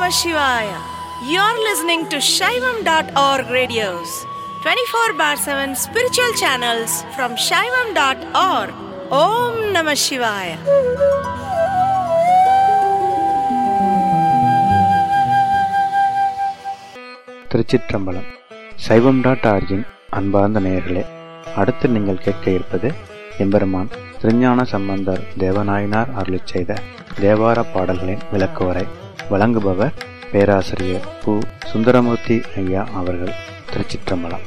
Namah Shivaya. You're listening to Shaivam.org radios, 24/7 spiritual channels from Shaivam.org. Om Namah Shivaya. திருச்சிற்றம்பலம். சைவம்.org-இன் அன்பார்ந்த நேயர்களே, அடுத்து நீங்கள் கேட்க இருப்பது எம்பெருமான் திருஞான சம்பந்தர் தேவநாயனார் அருளிச் செய்த தேவார பாடல்களின் விளக்குவரை. வழங்குபவர் பேராசிரியர் பு. சுந்தரமூர்த்தி ஐயா அவர்கள். திருச்சிற்றம்பலம்.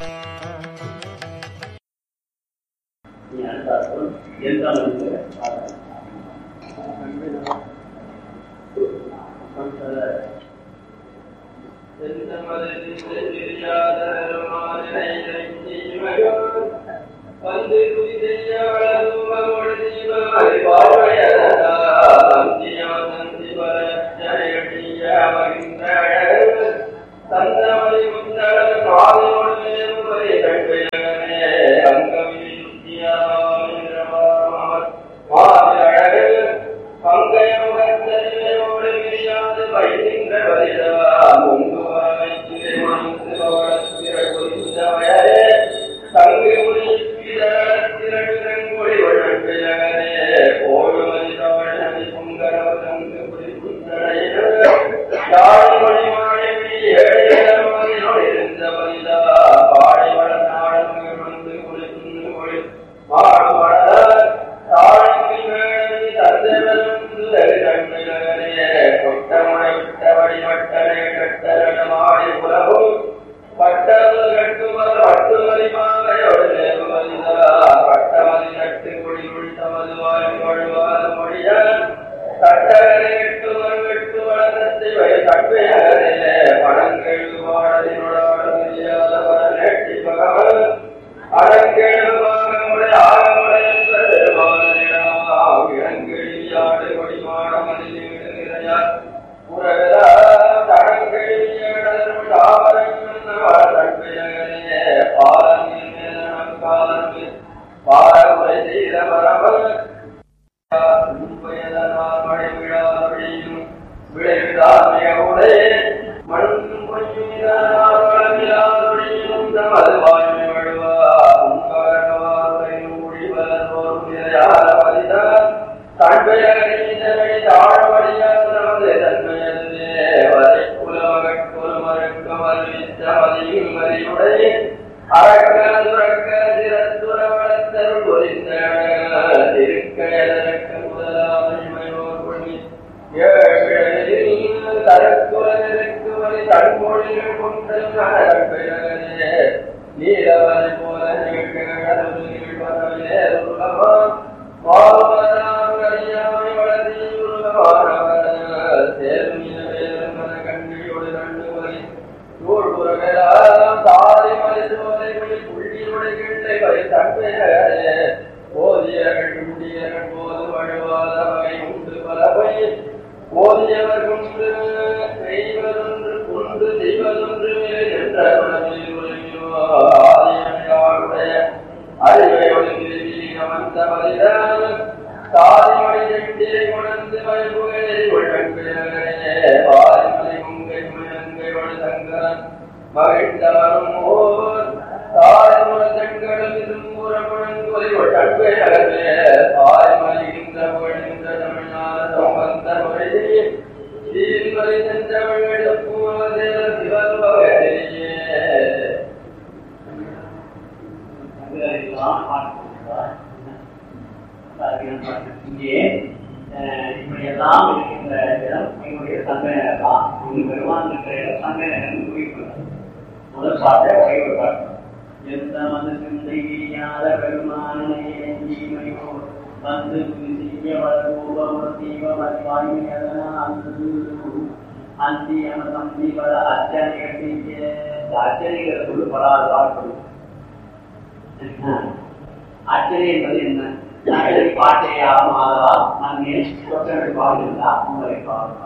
ஆச்சரிய என்பது என்ன? பாட்டையாகும் ஆதலால் அங்கே பாடுகிறதா உங்களை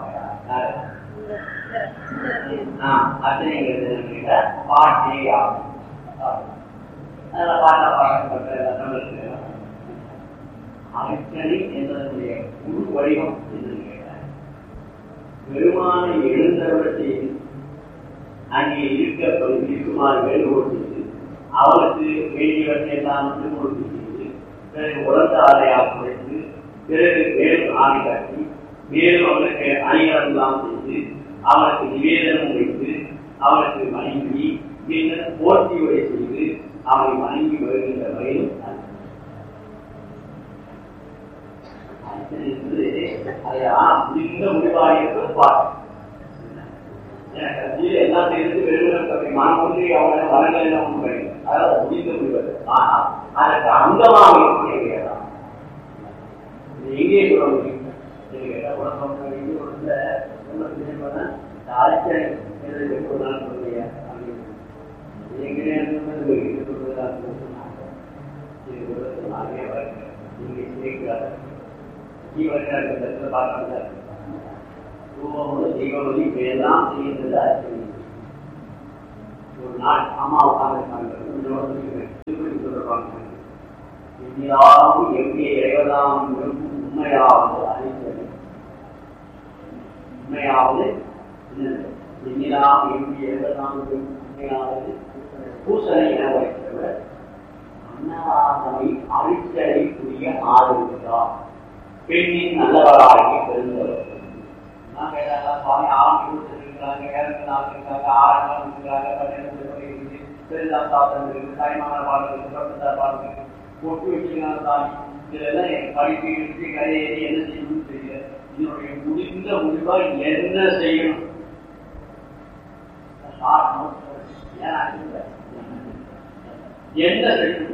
ஆச்சரியங்கிறது பாட்டே ஆகும். அதில் பாட்ட பாடப்பட்ட தமிழ் அச்சனை என்பதனுடைய முழு வடிவம் என்று கேட்டார். பெருமானை எழுந்தவற்றை அங்கே இருக்குமாறு வேண்டுகோள் செய்து அவருக்கு வேண்டியவற்றை எல்லாம் கொடுத்து செய்து பிறகு உலர்ந்த ஆடையாக குறைத்து பிறகு மேலும் ஆணை காட்டி மேலும் அவனுக்கு அணிகளெல்லாம் செய்து அவனுக்கு நிவேதனம் வைத்து அவனுக்கு வணங்கி பின்னர் போர்த்தியுரை செய்து அவனை வணங்கி வருகின்ற வரையிலும் முடிந்த முடிவாக பார்க்க எல்லாம் சேர்ந்து வெறும் மனமொன்றி அவனை வரங்கள் எல்லாம் உண்டு அதாவது முடிந்த முடிவது. ஆனால் அதற்கு அங்கமாக இருக்கக்கூடிய எங்கே சொல்ல முடியும் தெய்வமதி பேரெல்லாம் செய்கின்றது ஆச்சரியம். ஒரு நாள் அம்மா உட்கார்ந்து எங்கே இறைவதாம் உண்மையாவது அறிந்தது உண்மையாவது எண்ணிலாம் எங்கே இறைவதாம் உண்மையாவது பூசனை என வைத்தவர் அன்னதாசனை அழிச்சலைக்குரிய ஆதரித்தார். பெண்ணின் நல்லவராகி பெருந்தவர் சுவாமி ஆரம்பி கொடுத்துருக்காங்க, ஏழங்கள் ஆகிருக்காங்க, 6 நாள் இருக்கிறாங்க, 12 இருக்குது, பெருந்தாள் சாப்பிட்டு இருக்குது, தாய்மான பாடல் இருக்குது, பட்டத்தார் பாடல் இருக்குது, ஒட்டு வச்சுக்கிறாங்க சாமி. இதெல்லாம் என் படிப்பு எடுத்து கரையேறி என்ன செய்யணும்னு தெரியல. இதனுடைய முடிந்த முடிவா என்ன செய்யணும் என்ன செய்யணும்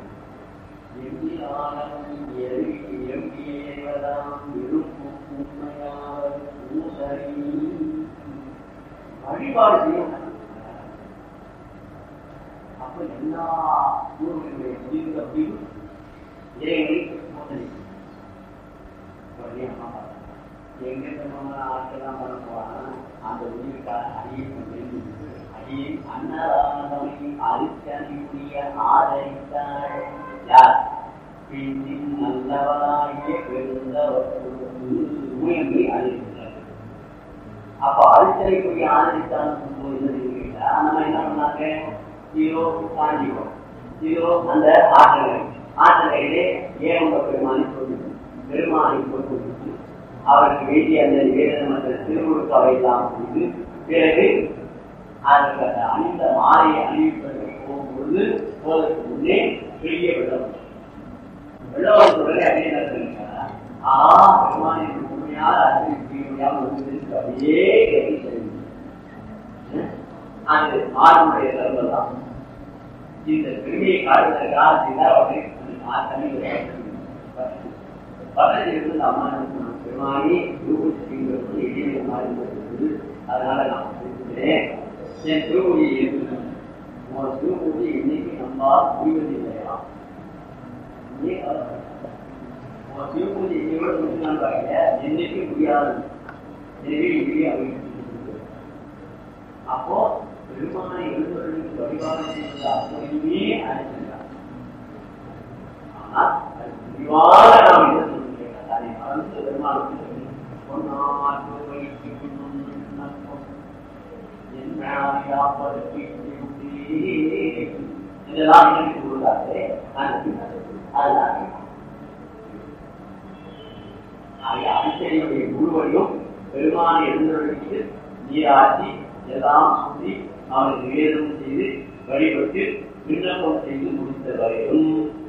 வழிபாடு செய்யும். அப்ப எல்லா ஊர்களுடைய முடிவு அப்படியும் இறைவனை எங்க ஆட்கள்லாம் பண்ண போவாங்க அந்த முடிவுக்காக அடியை அன்னதானமை அரிசனையுடைய ஆதரித்தாள் யார் பின்னின் நல்லவராகிய பெருந்தவற்றை அறிவித்தார். அப்ப அரிசனைக்குரிய ஆதரித்தான்னு நம்ம என்ன பண்ணாங்க, ஜீரோ காஞ்சிபுரம், ஜீரோ அந்த ஆற்றலையிலே ஏகம்ப பெருமானை சொல்லி பெருமானை கொடுத்து அவருக்கு வேண்டிய அந்த வேதனை மற்ற திருமுழுக்காவை எல்லாம் செய்து பிறகு அதற்கு அந்த அணிந்த மாலையை அணிவிப்பதற்கு போகும்பொழுது போவதற்கு முன்னே பெரிய வெள்ளம் வெள்ளவரத்துடனே அதே நேரத்தில் பெருமானை உண்மையாக அப்படியே அது மாறுடைய தருவம் தான். இந்த பெருமையை காட்டுவதற்காக பக்கத்திலிருந்து அம்மா பெருமானி இடையே மாறி அதனால நான் பேசுகிறேன். என் திருமொழியை எழுதுகிறேன். உன் திருமொழி இன்னைக்கு நம்மால் புரிவது இல்லையா? உன் திருமொழி எவ்வளவு முடிச்சுனாங்க என்னைக்கு முடியாது. எனவே இப்படியே அமைப்பு அப்போ பெருமானை எழுதுவதற்கு வழிபாடு செய்வது அப்படியே அழைச்சிருக்காங்க. ஆனால் அது முடிவாக நாம் என்ன சொல்லுகிறேன், அதை மறந்து பெருமாளுக்கு பொன்னாற்று வைத்து இதெல்லாம் நினைத்து கொள்ளாதே அதுதான் அடிச்சையுடைய முழுவதையும் பெருமானை எழுந்தவர்களுக்கு நீராட்டி எல்லாம் சுற்றி அவனை நிவேதனம் செய்து வழிபட்டு விண்ணப்பம் செய்து முடித்த வரையும்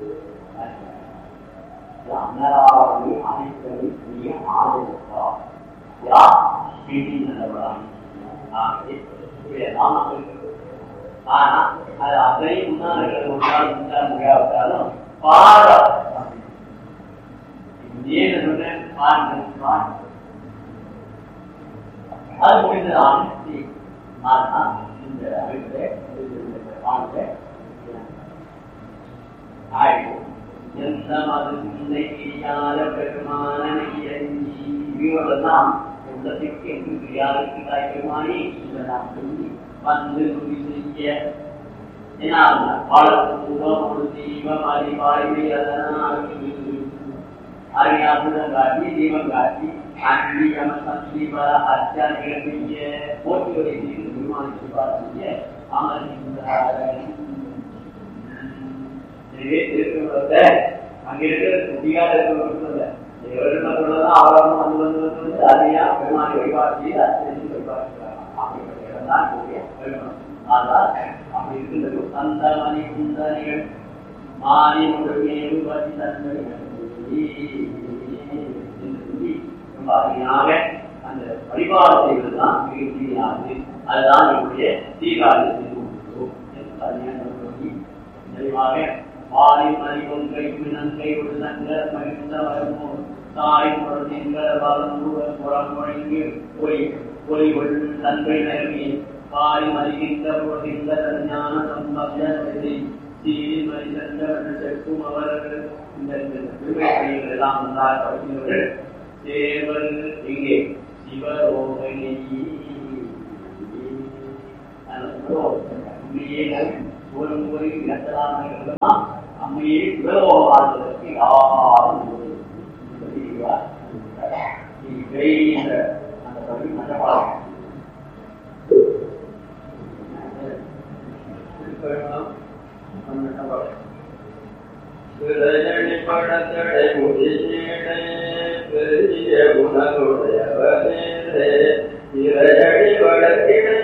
அன்னராவை அனைத்தவை நீ ஆதரித்தார் யார் பிடி நல்லவராக. ஆனா அது அத்தனை முன்னாள் முடியாவிட்டாலும் பாட அது முடிந்ததான். ஆனா இந்த அமைப்பில் எந்த மது சிந்தையாத பெருமானெல்லாம் உள்ளத்திற்கு என்று யாருக்கு தாய் பெருமானி இதெல்லாம் சொல்லி வந்து துணி செய்ய தீபம் அறிவாய்மை அதனால் அறியாசுடன் காட்டி தீபம் காட்டி அன்பி அமசீவா அத்தியானிகளுடைய போட்டிகளை செய்து நிர்மாணித்து அமர்கின்றார்கள். திருக்குறளத்தை அங்க இருக்கிற குட்டியாக இருக்கிற அவரும் வந்து அதிகா பெருமானை வழிபாடு செய்து அத்தனை வழிபாடுகிறார். அப்படிப்பட்ட இடம் தான் கூடிய பெருமணம். ஆனால் அப்படி இருக்கின்றது அந்த மணி குந்தனிகள் மாறி முழுமையை பற்றி தன்மையாக அந்த வழிபாடு செய்வதுதான் மிக தீமையானது. அதுதான் நம்முடைய தீகாரி தெளிவாக வாரி மணி ஒன்றை நன்கை ஒரு நன்கை மகிழ்ந்த வரமோ தாய் முழங்கு ஒளி ஒளி ஒளி நன்கை நகர்வி வாரி மதிக்கின்ற பொழுகின்ற ஞான சம்பந்தத்தை சீரி மனிதர்கள் செல்லும் அவர்கள் இந்த பெருமைகள் எல்லாம் ஒன்றாக படிக்கிறவர்கள் தேவர் இங்கே சிவரோகணி ஒரு முறை இடத்தலாம் அம்மையை சிவரோகாததற்கு யாரும் அந்த பகுதி நல்ல பாடம் படத்தடை முடிச்சீடை பெரிய குணமுடையவனே இறையடி வடக்கிடை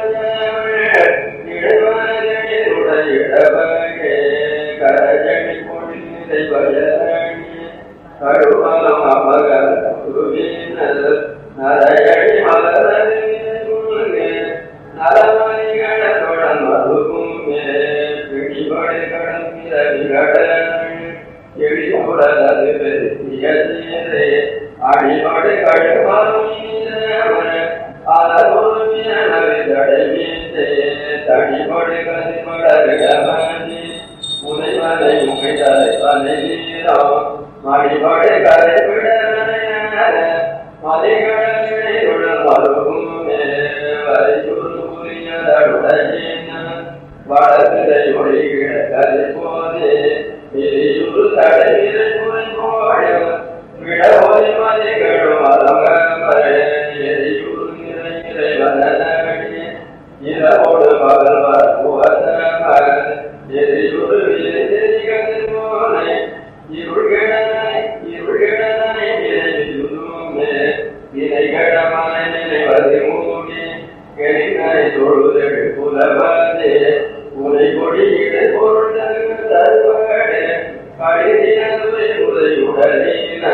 உடையவனே கரஜடி பொழிலை பயனி கருமலம் அமகல் நரையடி மலரே நலமணிகளுடன் மதுவும் பிடிபடி கடல் எழில்புறது பெருசியதே அடிபடி கழுமரும் அலகுமியனவிதடைவீசே தடிபடி கதிபடவிடமதி முனைமலை முகைதலை பனைவீரோ மடிபடி கதைவிடனைய மதிகடலிடையுடன் மருகும் வரிசுருரியதடுடையின வடதிரை ஒளிகிட கதை போதே எரியுறு தடைவிரை முறைபோட விடவோய் மதிகளும் அலங்கமரே எரியுறு நிறை வனடி இரவோடு பகல் வரப்புவதம எரியுறு விரிகதை போனை இருள்கிடனை விரைவிலுமே வினைகடமனை நினைவதை மூடி எளினை தொழுதெழு புலவதே உனை கொடியிடை பொருள் தருவடே கடிதினதுரை உதையுடனீன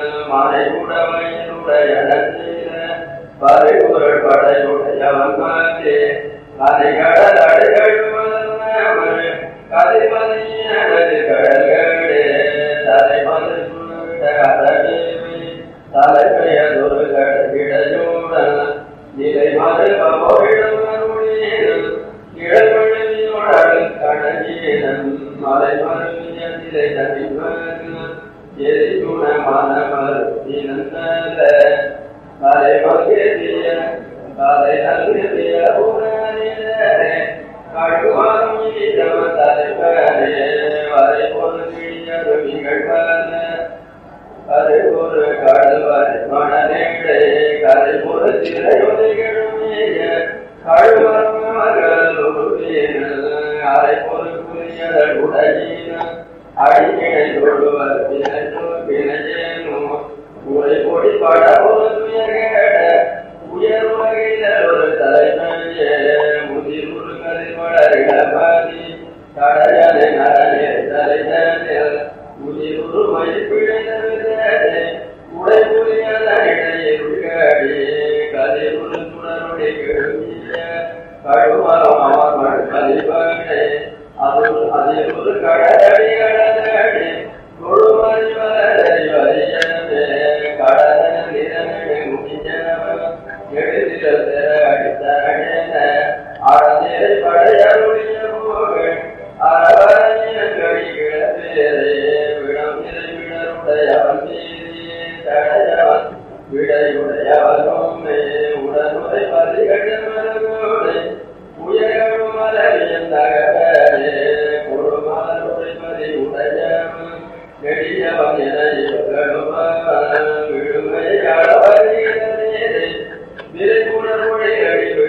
மனைவுடமையுடையடனீன பறைகுரல் படையுடையவன் மாதே கதைகடல் அடைகழுமல் கதைமதியனது கடல்களே தலைமது சுட அறவேவி தலைமையதொரு கடற்கிடையோடன் நிலை மறுபோரிடம் அருளீனும் இழப்பழியோடல் கடனீனம் மலை மறுவியதிலை தனிமன் எரிகுண மனமர் இனந்தல கலை மகிழ்ச்சிய கலை நல்கிய உணரிலே கடுவாரும் இடம் தலைவரே வரை பொருளியது நிகழ்வன கரை ஒரு கடல் வரை மணநேடே கரை ஒரு திரையொலிகளுமேய கழுவர்கள் அரை பொறுப்புரியதல் உடையின அடிக்கிடை தொழுவர் பிணையேனும் உரை பொடி பட ஒரு துயர்கேட உயர் வகையில் ஒரு தலைமையே முதிர் ஒரு கதிர்வளரிடமதி தடையலை நரனே தலைதனில் முதிர் ஒரு மதிப்பிழைந்தே உடை புரியதனிடையே உள்கடி கதிர் ஒரு துணருடைய கெழுமிய கழுமரம் அமர்மள் கதிர்வனே அதில் ஒரு கடலடி கடலடி கொடுமறி வளரி வரியவே கடல நிறமிழை முடிஞ்சவன் எழுதில அடித்தன அறநேரை படையருடைய போகள் அறவரணிய கடி கிடப்பேரே விடம் நிறை விடருடையவன் மீதியே தடையவன் விடையுடையவனுமே உடனுரை பரிகடமலோடை உயரும் மலரியம் தகவலே கொடுமலருடை பரி உடையவன் நெடியவன் என இவர்களும் விடுமை அளவரி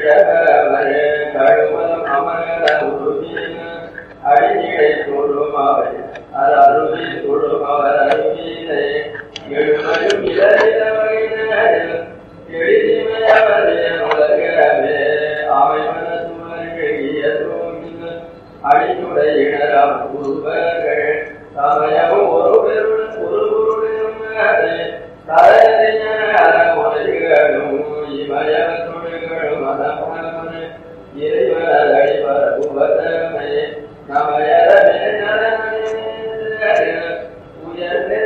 கழுமலம் அமர உருவின அடிநிலை தொழுமாவை அருவி தொழுமவர் அருவினை எழுமலும் இளநிலவையினர் எளிமையவரே உலகவே அமைமன சுமர்கிய தோங்கின அடியுடையினராம் குருவர்கள் சமயமும் ஒரு பெருடன் ஒரு குருடும் தலைகளும் இமய தொழில்களும் மதமனே இறைவன அடிவர உபதமே நமயரமே உயர்ந்தே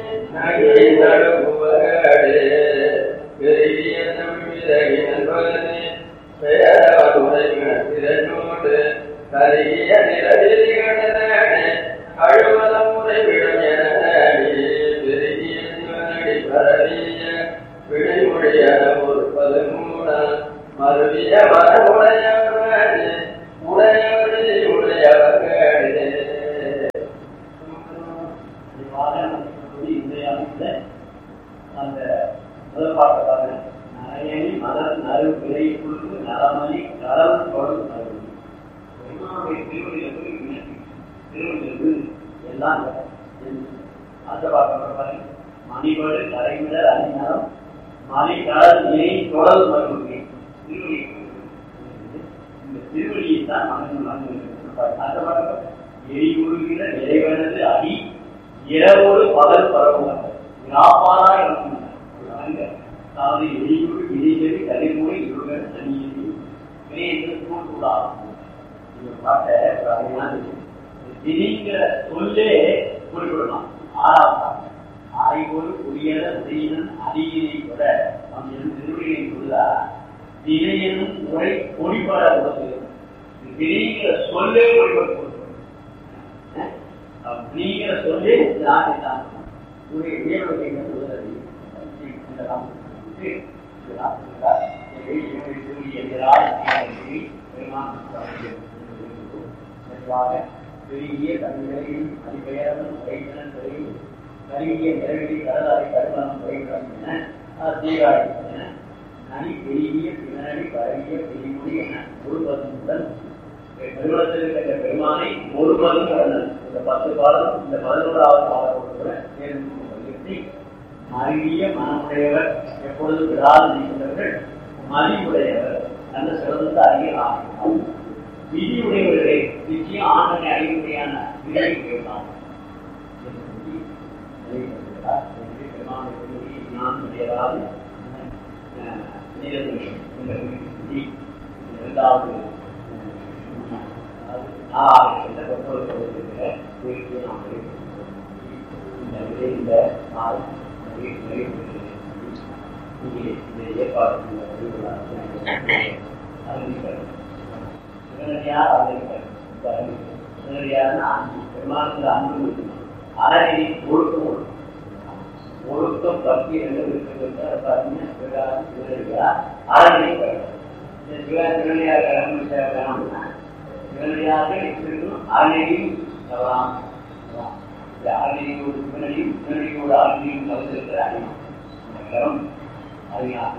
நடுவுவர்களே பெரிய தமிழகினே பெயரவருடைய திறனோடு கருகிய நிலவிலே அழுவத முறை விடஞானி பெருகிய சிவனடி பரவிய விடைமொழியான ஒரு பதமூட மறுவிய மரமுடையவர்களே உடையவர்களே உடையவர்களே அந்த முதல் பாட்டை நரையணி மலர் நறு விலை குழுக்கு நலமணி கலவு தொடர்ந்து நறுமணி திருவள்ளுவர் எல்லாம் அந்த பாட்டை மணிபடு கரைமிடர் அணிநலம் மணி கடல் இணை தொடர் மறுமணி இந்த திருவள்ளியை தான் மகன் அந்த பாட்டை எரி உருகிற இறைவனது அடி இரவோடு பகல் பரவுவாங்க விராப்பாரா இருக்கும் அதாவது எரியுள் இணைந்தது கலைமுறை இருவர் தனியது கூடாகும் பாட்டை திணிங்கிற சொல்லே குறிப்பிடலாம். ஆறாவது ஆய்வோடு குடியல உடையினன் அடியினை கூட அவன் திருவிழியை கொள்ளா தினையனும் முறை பொடிப்பட உடம்பு திணிங்கிற சொல்லே பொடிப்பட நீங்கிற சொல்லி தான் பெருகிய தமிழையும் அதிபெயரும் வைத்தனன் பெருகி கருகிய நிறவிலி கடலாரை கருமணம் வைக்கிறோம் என தீராடி நனி பெருகிய பின்னணி பரவிய பெருமொழி என ஒரு பதமுடன் பெருமளத்தில் இருக்கிற பெருமானை ஒரு பதம் கடந்தது. இந்த 10 பாடம் இந்த 11வது பாடத்தோடு சேர்ந்து மருகிய மனமுடையவர் எப்பொழுது விடாது நீக்கின்றவர்கள் மதிவுடையவர் அந்த சிறந்த அறியலாம். விதியுடையவர்களே நிச்சயம் ஆண்டனை அறிவுடையான விதை கேட்கலாம். பெருமானுடையதாவது இரண்டாவது ஒழுக்கம் பக்தி அறநெறியும் தவறாம் அறநெறியோடு சிவனடியும் சிவனடியோடு அறநெறியும் கலந்திருக்கிற அணியம் அறிஞர்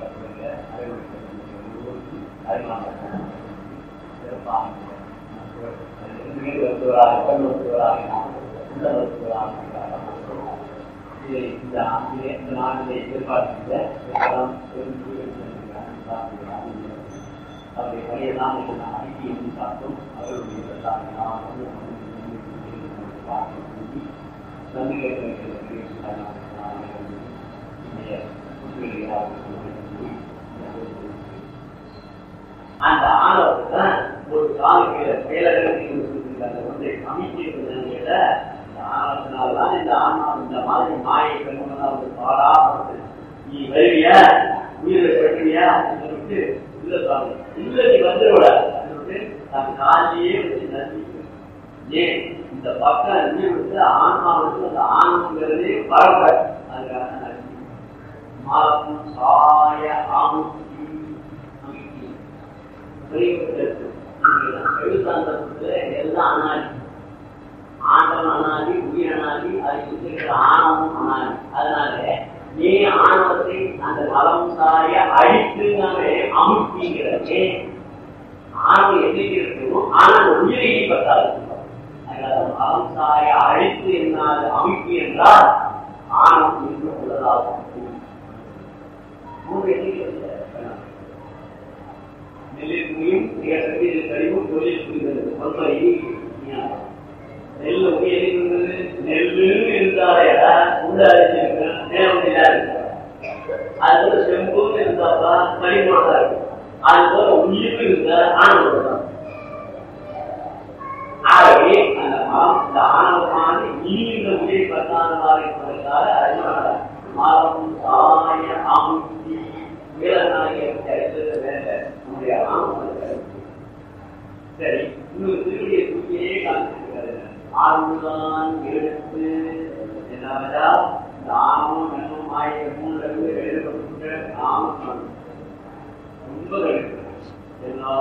இந்த நாட்டிலே ஏற்பாடு அவருடைய பணியெல்லாம் அடிக்கி என்று பார்த்தோம். அவருடைய அந்த ஆணவத்தான் ஒரு காலத்துல செயலர்கள் வந்து அமைச்சிருக்கிற ஆணவத்தினால்தான் இந்த ஆணவம் இந்த மாதிரி மாயை பெண்கள் பாடாப்படுது. நீ வருவியா உயிரை படுவியா சொல்லிட்டு இல்ல சாமி இல்ல நீ வந்துவிட நான் காலையே வச்சு நம்பிக்கை ஏன் இந்த பக்கம் நீர் விட்டு ஆன்மாவுக்கு அந்த ஆணவங்கிறதே வரக்கூடாது. அதுக்காக நன்றி மாதம் சாய ஆமுத்தி எல்லாம் அனாதி ஆண்டவன் அனாதி உயிர் அனாதி அதை சுற்றிருக்கிற ஆணவமும் அனாதி. அதனால நீ ஆணவத்தை அந்த மலம் சாய அழித்து அமுத்திங்கிறதே ஆணவம் எண்ணிக்கை இருக்கணும். ஆனா அந்த உயிரை பத்தாது. மலம் சாய அழித்து என்னால் அமைப்பு என்றால் ஆணவம் இன்று உள்ளதாகும். நெல்லில் கழிவும் தொழில் புரிந்தது ஒன்றை நெல் உயிரிழந்தது. நெல்லு இருந்தாலே உள்ள நேரம் அது போல செம்பும் இருந்தாப்பா மணிமோடா இருக்கும். அது போல உயிர்ப்பு இருந்த ஆணவம். ஆகவே அந்த மரம் இந்த ஆணவமான இந்த உயிரை பத்தானதாக இருப்பதற்காக அறிஞர் மரம் சாய அமைதி வீரநாயகம் கிடைத்தது வேற நம்முடைய ஆணவம். சரி, இன்னொரு திருவிழியை தூக்கியே காமிச்சிருக்கிறது. ஆறுதான் எடுத்து என்னவென்றா இந்த ஆணவம் என்னும் ஆயிரம் 3 எழுதப்பட்ட ஆணவம் ரொம்ப கிடைக்கிறது. எல்லா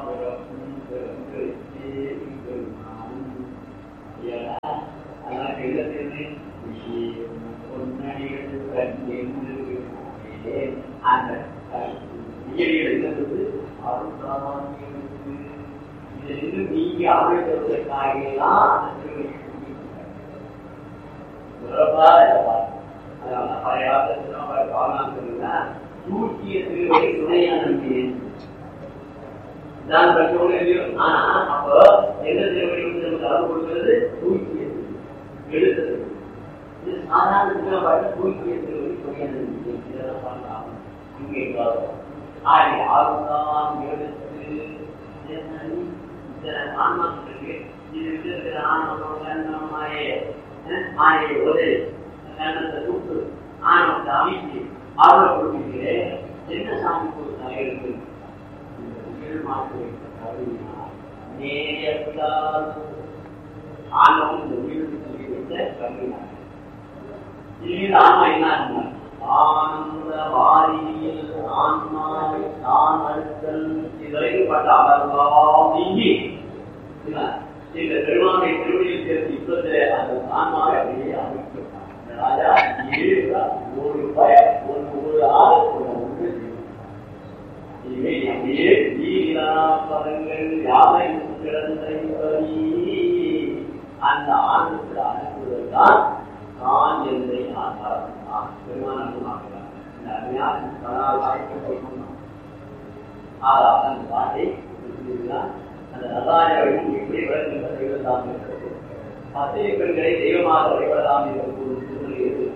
நீங்க ஆரோக்கியத்திற்காகலாம் பழைய தூக்கிய திருவடி துணையான ஆனா அப்போ எந்த திருவடி வந்து நமக்கு அளவு கொடுக்கிறது? தூக்கிய எழுத்தது. இது சாதாரண தூக்கிய திருவடி துணையான இதெல்லாம் பண்ணலாம். இங்கே ஆறுதான் எழுத்து ஆன்மாக்களுக்கு இது ஆன்மம் மாயை ஒரு கண்ணத்தை கூட்டு ஆன்மத்தை அமைச்சு ஆர்வ கொடுக்கிறேன். என்ன சாமி கொடுத்தாங்க இருக்கு ஆன்மம் இந்த உயிருக்கு சொல்லி வைத்த கருவினார். இது ஆன்மா என்ன ஆனந்த வாரியில் ஆன்மாவை தான் அழுத்தல் இதுவரைப்பட்ட அமர்வாம் நீங்கி இந்த பெருமானை திருவடியில் சேர்த்து இப்போது அந்த ஆன்மாவை அப்படியே அமைக்கிறார் ராஜா. ஒரு ஆள் ஒன்று இவை அப்படியே வீரா பதங்கள் யாவை கிடந்தை அந்த ஆண்டுக்கு அனுப்புவதுதான் நான் என்னை ஆசாரம் பெருமானமாகிறார். இந்த அருமையான அந்த பாட்டை அந்த நல்லாயம் எப்படி விளங்குகிறது? பத்திரை பெண்களை தெய்வமாக வழிபடலாம் என்று திருமணியது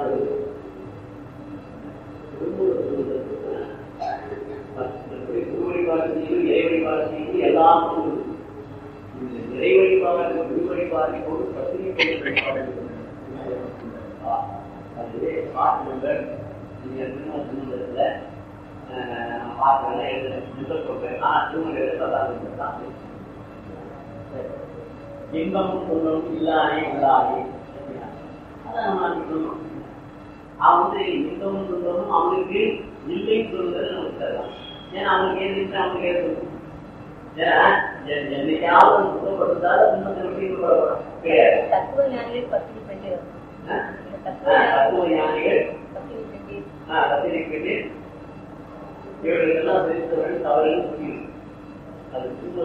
திருவழிபாடு இறை வழிபாடு செய்து எல்லாம் இந்த இறை வழிபாடு திருவழிபாடு போது பத்திரை பெண்கள் அதுவே பாட்டுகள் நீங்கள் திருமணத்துல பாட்டுகளை சொல்றேன். ஆனா திருமணம் இன்பமும் துன்பமும் இல்லானே உள்ளானே அதான் நம்ம சொல்லணும். அவன் வந்து இன்பமும் துன்பமும் அவனுக்கு இல்லைன்னு சொல்லுறது நமக்கு தரலாம். ஏன்னா அவனுக்கு ஏன் அவனுக்கு ஏற்படும். ஏன்னா என்னைக்காவது துன்பப்படுத்தாலும் துன்பத்தை கிடையாது. தத்துவ ஞானிகள் பத்திரிகை பெற்று இவர்களுக்கெல்லாம் தெரிந்தவர்கள் தவறுகள் புரியும். அது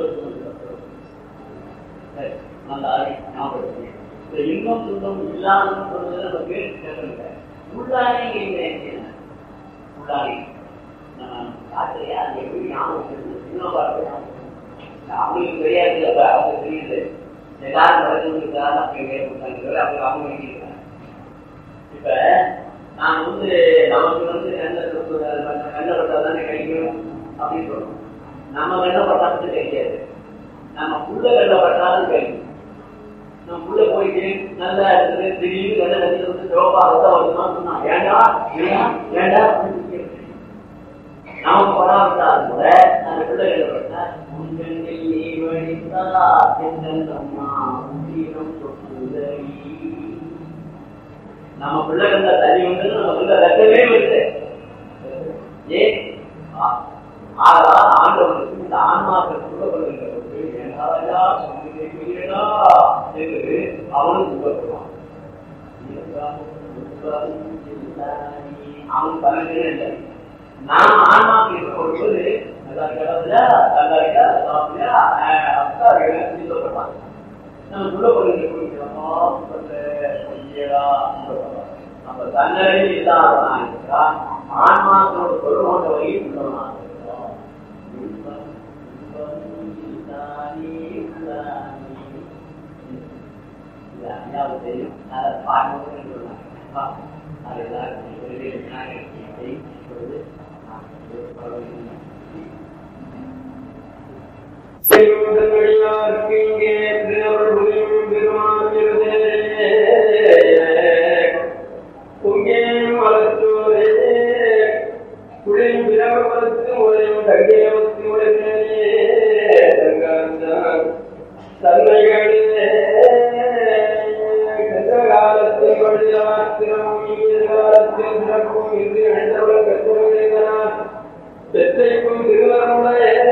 இன்பம் துன்பம் இல்லாமல் சொல்வது நமக்கு கேட்கல. உள்ளானே உள்ளானே காட்டுலையா அது எப்படி ஞாபகம் அவங்களுக்கு தெரியாது. அப்ப அவங்க தெரியுது எல்லாரும் வளர்ந்துருக்காங்க அப்படி அவங்க நினைக்கிறாங்க. இப்ப நான் வந்து நமக்கு வந்து கண்ணப்பட்டாதானே கிடைக்கும் அப்படின்னு சொல்றோம். நம்ம கண்ணப்பட்டாலும் கிடைக்காது. நம்ம புள்ள கண்ணப்பட்டாலும் கிடைக்கும். நம்ம புள்ள போயிட்டு நல்லா இருக்குது திடீர்னு கண்ண கட்டி வந்து சிவப்பாகத்தான் வருதுன்னு சொன்னா ஏண்டா ஏண்டா நமக்கு படாவிட்டாலும் கூட அந்த பிள்ளை கண்ணப்பட்டா நம்ம பிள்ளை கண்ட தண்ணி வந்து நம்ம பிள்ளை ரத்தமே வருது. ஏன் ஆண்டவனுக்கு இந்த ஆன்மாக்கள் சொல்லப்படுகின்ற என்று அவனும் சொல்லப்படுவான். அவன் பலனே இல்லை. நாம் ஆன்மாக்கள் கொடுப்பது கடவுள சொல்லப்படுவாங்க. நம்ம சொல்லப்படுகிற குடிக்கிறோமோ நம்ம தன்னறிவு இல்லாதவனா இருக்கிறா, ஆன்மாக்களோட தொடர்பு கொண்ட வகையில் உள்ளவனா இருக்கிறோம். தெரியும் பெற்றைக்கும் திருவரமுடைய